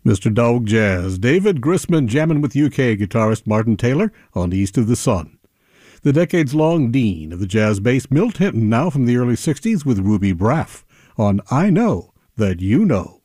Mr. Dog Jazz, David Grisman jamming with UK guitarist Martin Taylor on East of the Sun. The decades-long dean of the jazz bass, Milt Hinton, now from the early 60s with Ruby Braff on I Know That You Know.